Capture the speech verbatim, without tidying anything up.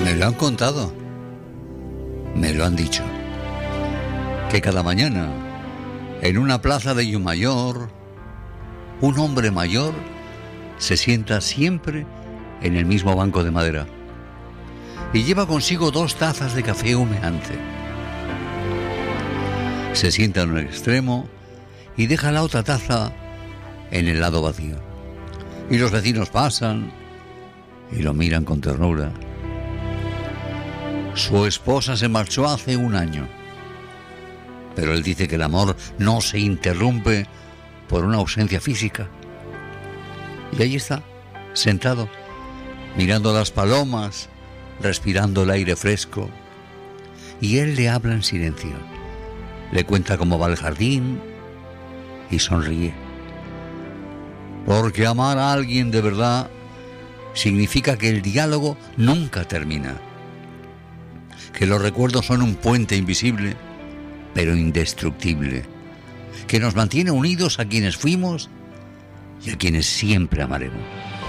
Me lo han contado, me lo han dicho, que cada mañana, en una plaza de Llumayor, un hombre mayor se sienta siempre en el mismo banco de madera y lleva consigo dos tazas de café humeante. Se sienta en un extremo y deja la otra taza en el lado vacío. Y los vecinos pasan y lo miran con ternura. Su esposa se marchó hace un año, pero él dice que el amor no se interrumpe por una ausencia física. Y ahí está, sentado, mirando las palomas, respirando el aire fresco. Y él le habla en silencio, le cuenta cómo va el jardín y sonríe. Porque amar a alguien de verdad significa que el diálogo nunca termina, que los recuerdos son un puente invisible, pero indestructible, que nos mantiene unidos a quienes fuimos y a quienes siempre amaremos.